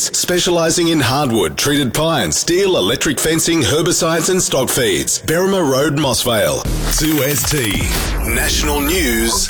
specialising in hardwood, treated pine, steel, electric fencing, herbicides and stock feeds. Berrima Road, Mossvale. 2ST National News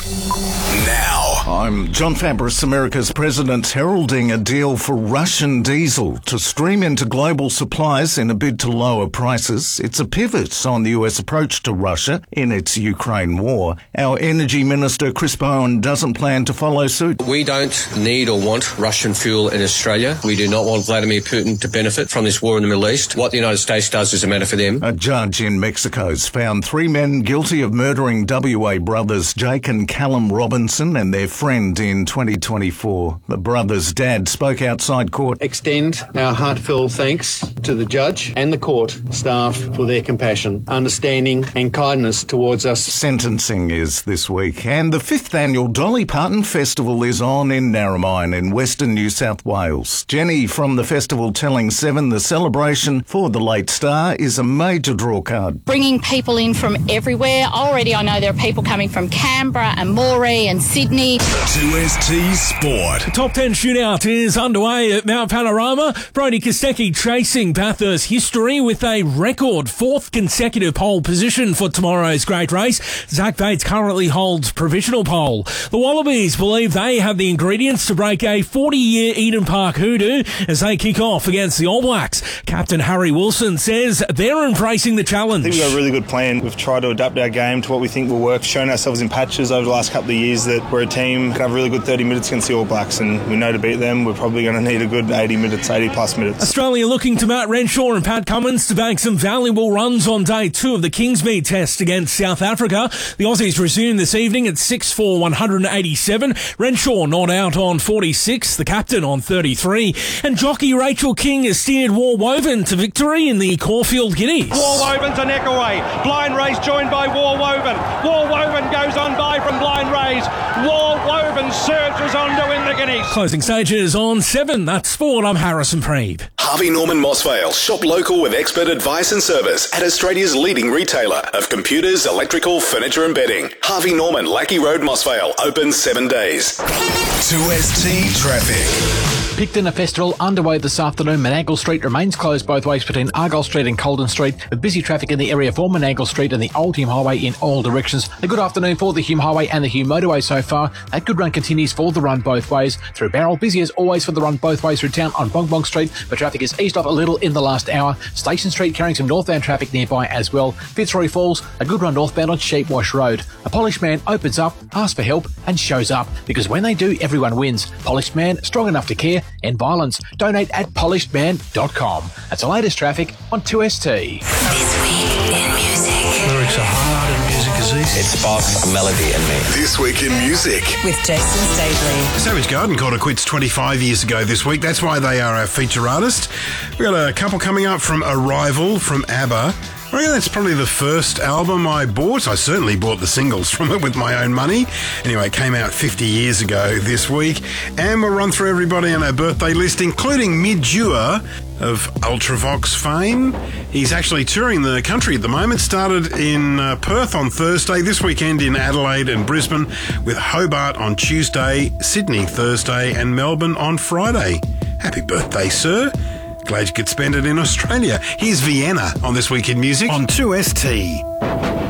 now. I'm John Fabris, America's president, heralding a deal for Russian diesel to stream into global supplies in a bid to lower prices. It's a pivot on the US approach to Russia in its Ukraine war. Our energy minister, Chris Bowen, doesn't plan to follow suit. We don't need or want Russian fuel in Australia. We do not want Vladimir Putin to benefit from this war in the Middle East. What the United States does is a matter for them. A judge in Mexico's found 3 men guilty of murdering WA brothers Jake and Callum Robinson and their friend in 2024. The brothers' dad spoke outside court. Extend our heartfelt thanks to the judge and the court staff for their compassion, understanding and kindness towards us. Sentencing is this week, and the 5th annual Dolly Parton Festival is on in Narromine in Western New South Wales. Jenny from the festival telling Seven the celebration for the late star is a major draw card. Bringing people in from everywhere. Already I know there are people coming from Canberra and Moree and Sydney. 2ST Sport. The top 10 shootout is underway at Mount Panorama. Brodie Kostecki chasing Bathurst history with a record 4th consecutive pole position for tomorrow's great race. Zach Bates currently holds provisional pole. The Wallabies believe they have the ingredients to break a 40-year Eden Park hoodoo as they kick off against the All Blacks. Captain Harry Wilson says they're embracing the challenge. I think we've got a really good plan. We've tried to adapt our game to what we think will work, shown ourselves in patches over the last couple of years that we're a team can have a really good 30 minutes against the All Blacks, and we know to beat them we're probably going to need a good 80 minutes, 80 plus minutes. Australia looking to Matt Renshaw and Pat Cummins to bank some valuable runs on day 2 of the Kingsmead test against South Africa. The Aussies resume this evening at 6 for 187. Renshaw not out on 46, the captain on 33, and jockey Rachel King has steered War Woven to victory in the Caulfield Guineas. War Woven's a neck away. Blind Race joined by War Woven. War Woven goes on by from Blind Race. War Woven surges on to win the Guineas. Closing stages on 7. That's sport. I'm Harrison Preeb. Harvey Norman Mossvale. Shop local with expert advice and service at Australia's leading retailer of computers, electrical, furniture and bedding. Harvey Norman, Lackey Road, Mossvale. Open 7 days. 2ST Traffic. Picton Festival underway this afternoon. Menangle Street remains closed both ways between Argyle Street and Colden Street, with busy traffic in the area for Menangle Street and the Old Hume Highway in all directions. A good afternoon for the Hume Highway and the Hume Motorway so far. That good run continues for the run both ways through Barrel. Busy as always for the run both ways through town on Bong Bong Street, but traffic is eased off a little in the last hour. Station Street carrying some northbound traffic nearby as well. Fitzroy Falls, a good run northbound on Sheepwash Road. A polished man opens up, asks for help and shows up, because when they do, everyone wins. Polished man, strong enough to care, end violence. Donate at polishedman.com. That's the latest traffic on 2ST. This week in music. Lyrics are hard and music is easy. It sparks a melody in me. This week in music. With Jason Staveley. Savage Garden called it quits 25 years ago this week. That's why they are our feature artist. We've got a couple coming up from Arrival from ABBA. I reckon that's probably the first album I bought. I certainly bought the singles from it with my own money. Anyway, it came out 50 years ago this week. And we'll run through everybody on our birthday list, including Midua of Ultravox fame. He's actually touring the country at the moment. Started in Perth on Thursday, this weekend in Adelaide and Brisbane, with Hobart on Tuesday, Sydney Thursday and Melbourne on Friday. Happy birthday, sir. Glad you could spend it in Australia. Here's Vienna on This Week in Music on 2ST.